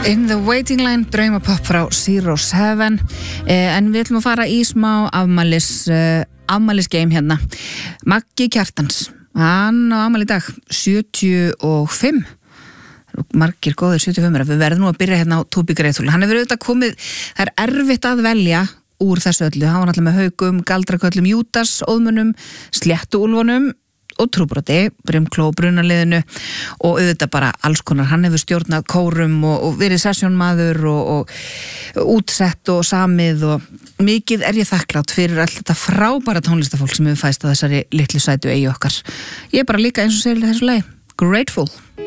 In the Waiting Line, draumapopp frá Zero's Heaven. En við ætlum að fara í smá afmælisgeim hérna. Maggi Kjartans, hann á afmæli í dag, 75. Margir góðir 75. Við verðum nú að byrja hérna á Tóbi Greiðþúl. Hann hefur auðvitað komið, það er erfitt að velja úr þessu öllu. Hann var náttúrulega með Haugum, Galdraköllum, Júdas, Óðmunum, Sléttuúlfunum og Trúbroti, Brimkló, Brunaliðinu og auðvitað bara alls konar. Hann hefur stjórnað kórum og verið sessjónmaður og útsett og samið og mikið er ég þakklátt fyrir allt þetta frábæra tónlistafólk sem hefur fæst á þessari litlu sætu eigi okkar. Ég er bara líka eins og segir þessu lagi, grateful.